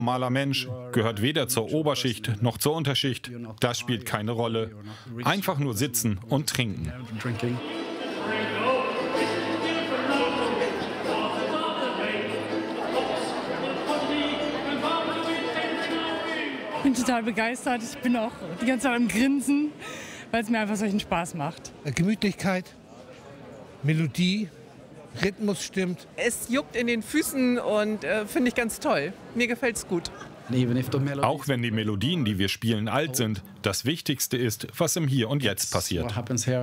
Normaler Mensch gehört weder zur Oberschicht noch zur Unterschicht. Das spielt keine Rolle. Einfach nur sitzen und trinken. Ich bin total begeistert. Ich bin auch die ganze Zeit am Grinsen, weil es mir einfach solchen Spaß macht. Gemütlichkeit, Melodie, Rhythmus stimmt. Es juckt in den Füßen und finde ich ganz toll. Mir gefällt's gut. Auch wenn die Melodien, die wir spielen, alt sind, das Wichtigste ist, was im Hier und Jetzt passiert.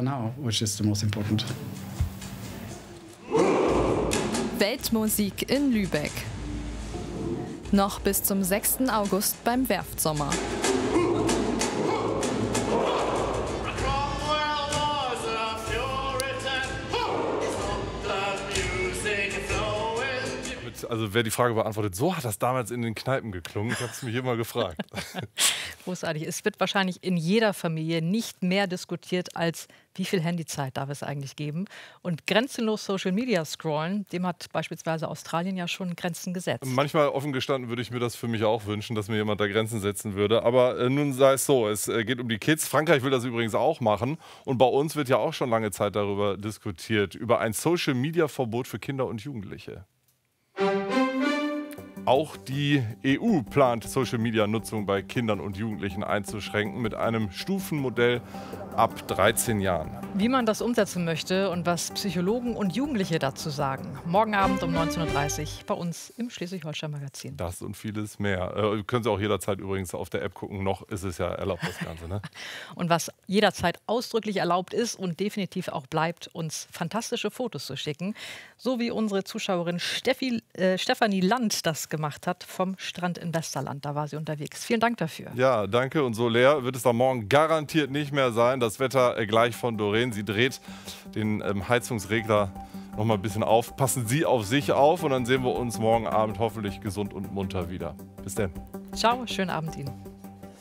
Weltmusik in Lübeck. Noch bis zum 6. August beim Werftsommer. Also wer die Frage beantwortet, so hat das damals in den Kneipen geklungen. Ich habe es mich immer gefragt. Großartig. Es wird wahrscheinlich in jeder Familie nicht mehr diskutiert, als wie viel Handyzeit darf es eigentlich geben. Und grenzenlos Social Media scrollen, dem hat beispielsweise Australien ja schon Grenzen gesetzt. Manchmal, offen gestanden, würde ich mir das für mich auch wünschen, dass mir jemand da Grenzen setzen würde. Aber nun sei es so, es geht um die Kids. Frankreich will das übrigens auch machen. Und bei uns wird ja auch schon lange Zeit darüber diskutiert, über ein Social Media Verbot für Kinder und Jugendliche. Auch die EU plant, Social-Media-Nutzung bei Kindern und Jugendlichen einzuschränken mit einem Stufenmodell ab 13 Jahren. Wie man das umsetzen möchte und was Psychologen und Jugendliche dazu sagen. Morgen Abend um 19:30 Uhr bei uns im Schleswig-Holstein-Magazin. Das und vieles mehr. Können Sie auch jederzeit übrigens auf der App gucken. Noch ist es ja erlaubt, das Ganze. Ne? Und was jederzeit ausdrücklich erlaubt ist und definitiv auch bleibt, uns fantastische Fotos zu schicken. So wie unsere Zuschauerin Stefanie Land das gemacht hat vom Strand in Westerland. Da war sie unterwegs. Vielen Dank dafür. Ja, danke. Und so leer wird es dann morgen garantiert nicht mehr sein. Das Wetter gleich von Doreen. Sie dreht den Heizungsregler noch mal ein bisschen auf. Passen Sie auf sich auf und dann sehen wir uns morgen Abend hoffentlich gesund und munter wieder. Bis dann. Ciao, schönen Abend Ihnen.